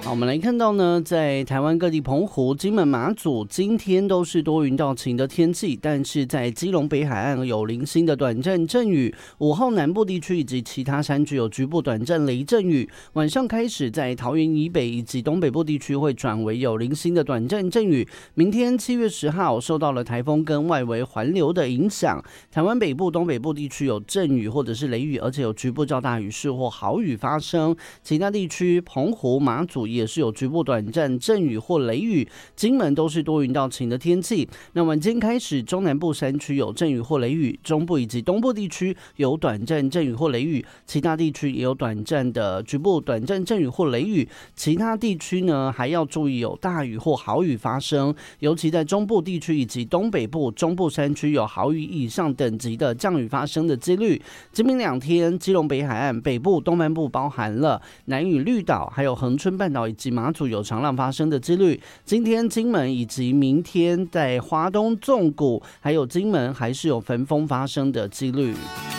好，我们来看到呢，在台湾各地澎湖、金门、马祖今天都是多云到晴的天气，但是在基隆北海岸有零星的短暂阵雨，午后南部地区以及其他山区有局部短暂雷阵雨，晚上开始在桃园以北以及东北部地区会转为有零星的短暂阵雨。明天7月10号受到了台风跟外围环流的影响，台湾北部、东北部地区有阵雨或者是雷雨，而且有局部较大雨势或豪雨发生。其他地区澎湖、马祖也是有局部短暂阵雨或雷雨，金门都是多云到晴的天气。那晚间开始，中南部山区有阵雨或雷雨，中部以及东部地区有短暂阵雨或雷雨，其他地区也有局部短暂阵雨或雷雨。其他地区呢，还要注意有大雨或豪雨发生，尤其在中部地区以及东北部、中部山区有豪雨以上等级的降雨发生的几率。今明2天，基隆北海岸、北部、东半部包含了南屿、绿岛，还有恒春半岛以及马祖有长浪发生的几率。今天金门以及明天在花东纵谷还有金门还是有焚风发生的几率。